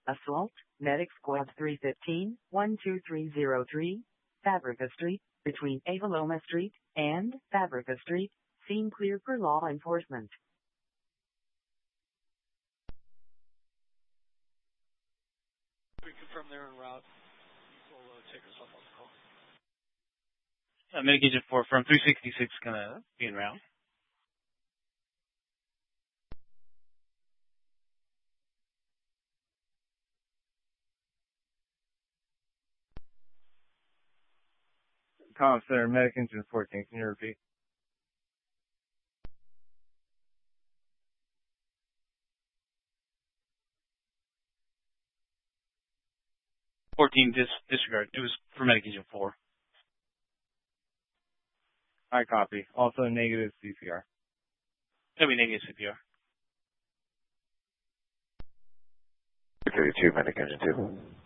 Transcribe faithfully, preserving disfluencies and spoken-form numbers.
Assault, Medic Squad three fifteen, one two three zero three, Fabrica Street, between Avaloma Street and Fabrica Street. Scene clear for law enforcement. We confirm they're en route. We'll uh, take ourselves off the call. Uh, Medic Agent four from three sixty-six gonna be en route. Comm Center, Medic Engine fourteen, can you repeat? fourteen dis disregard. It was for Medic Agent four. I copy. Also negative C P R. That'll be negative C P R. thirty-two, Medic Engine two.